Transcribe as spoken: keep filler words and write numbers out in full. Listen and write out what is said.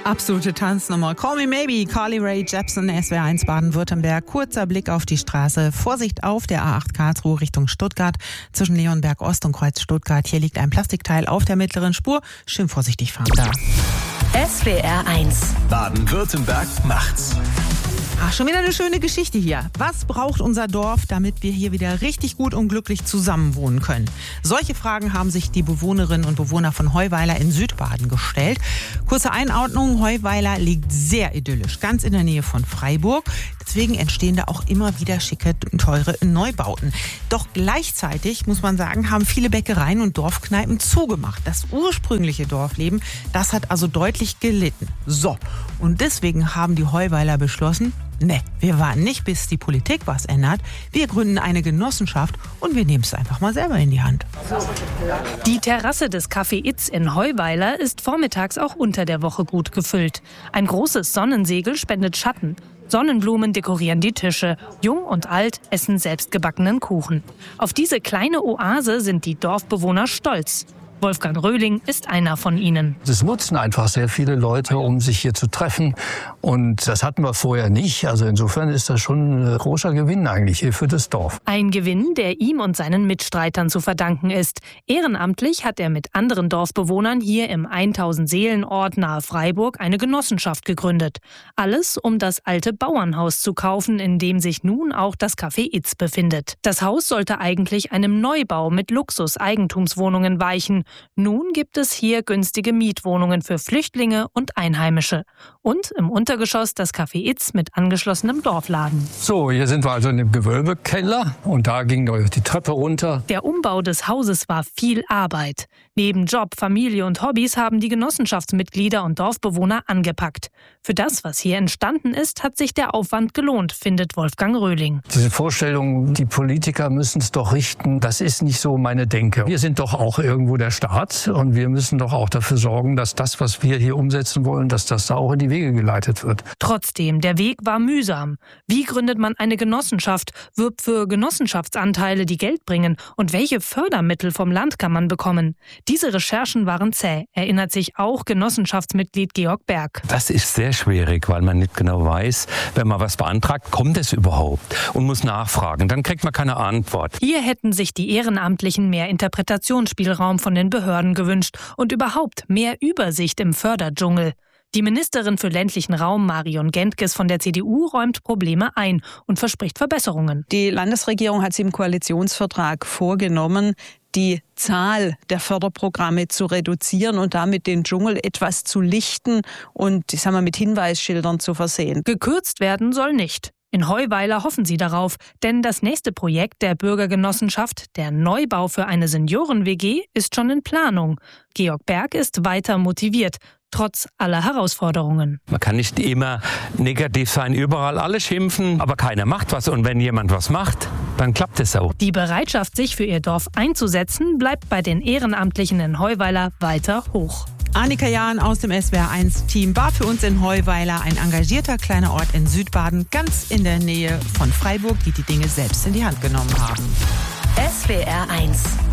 Absolute Tanznummer. Call Me Maybe, Carly Rae Jepsen, S W R eins Baden-Württemberg. Kurzer Blick auf die Straße. Vorsicht auf der A acht Karlsruhe Richtung Stuttgart. Zwischen Leonberg Ost und Kreuz Stuttgart. Hier liegt ein Plastikteil auf der mittleren Spur. Schön vorsichtig fahren da. S W R eins Baden-Württemberg macht's. Ach, schon wieder eine schöne Geschichte hier. Was braucht unser Dorf, damit wir hier wieder richtig gut und glücklich zusammenwohnen können? Solche Fragen haben sich die Bewohnerinnen und Bewohner von Heuweiler in Südbaden gestellt. Kurze Einordnung, Heuweiler liegt sehr idyllisch, ganz in der Nähe von Freiburg. Deswegen entstehen da auch immer wieder schicke, teure Neubauten. Doch gleichzeitig, muss man sagen, haben viele Bäckereien und Dorfkneipen zugemacht. Das ursprüngliche Dorfleben, das hat also deutlich gelitten. So, und deswegen haben die Heuweiler beschlossen, ne, wir warten nicht, bis die Politik was ändert. Wir gründen eine Genossenschaft und wir nehmen es einfach mal selber in die Hand. Die Terrasse des Café Itz in Heuweiler ist vormittags auch unter der Woche gut gefüllt. Ein großes Sonnensegel spendet Schatten. Sonnenblumen dekorieren die Tische. Jung und alt essen selbstgebackenen Kuchen. Auf diese kleine Oase sind die Dorfbewohner stolz. Wolfgang Röhling ist einer von ihnen. Das nutzen einfach sehr viele Leute, um sich hier zu treffen. Und das hatten wir vorher nicht. Also insofern ist das schon ein großer Gewinn eigentlich hier für das Dorf. Ein Gewinn, der ihm und seinen Mitstreitern zu verdanken ist. Ehrenamtlich hat er mit anderen Dorfbewohnern hier im tausend-Seelen-Ort nahe Freiburg eine Genossenschaft gegründet. Alles, um das alte Bauernhaus zu kaufen, in dem sich nun auch das Café Itz befindet. Das Haus sollte eigentlich einem Neubau mit Luxus-Eigentumswohnungen weichen. Nun gibt es hier günstige Mietwohnungen für Flüchtlinge und Einheimische. Und im Untergeschoss das Café Itz mit angeschlossenem Dorfladen. So, hier sind wir also in dem Gewölbekeller und da ging die Treppe runter. Der Umbau des Hauses war viel Arbeit. Neben Job, Familie und Hobbys haben die Genossenschaftsmitglieder und Dorfbewohner angepackt. Für das, was hier entstanden ist, hat sich der Aufwand gelohnt, findet Wolfgang Röhling. Diese Vorstellung, die Politiker müssen es doch richten, das ist nicht so meine Denke. Wir sind doch auch irgendwo der Staat und wir müssen doch auch dafür sorgen, dass das, was wir hier umsetzen wollen, dass das da auch in die Wege geleitet wird. Trotzdem, der Weg war mühsam. Wie gründet man eine Genossenschaft, wirbt für Genossenschaftsanteile, die Geld bringen und welche Fördermittel vom Land kann man bekommen? Diese Recherchen waren zäh, erinnert sich auch Genossenschaftsmitglied Georg Berg. Das ist sehr schwierig, weil man nicht genau weiß, wenn man was beantragt, kommt es überhaupt und muss nachfragen. Dann kriegt man keine Antwort. Hier hätten sich die Ehrenamtlichen mehr Interpretationsspielraum von den Behörden gewünscht und überhaupt mehr Übersicht im Förderdschungel. Die Ministerin für ländlichen Raum Marion Gentges von der C D U räumt Probleme ein und verspricht Verbesserungen. Die Landesregierung hat sich im Koalitionsvertrag vorgenommen, die Zahl der Förderprogramme zu reduzieren und damit den Dschungel etwas zu lichten und, ich sag mal, mit Hinweisschildern zu versehen. Gekürzt werden soll nicht. In Heuweiler hoffen sie darauf, denn das nächste Projekt der Bürgergenossenschaft, der Neubau für eine Senioren-W G, ist schon in Planung. Georg Berg ist weiter motiviert, trotz aller Herausforderungen. Man kann nicht immer negativ sein, überall alle schimpfen, aber keiner macht was. Und wenn jemand was macht, dann klappt es auch. Die Bereitschaft, sich für ihr Dorf einzusetzen, bleibt bei den Ehrenamtlichen in Heuweiler weiter hoch. Annika Jahn aus dem S W R eins Team war für uns in Heuweiler, ein engagierter kleiner Ort in Südbaden, ganz in der Nähe von Freiburg, die die Dinge selbst in die Hand genommen haben. S W R eins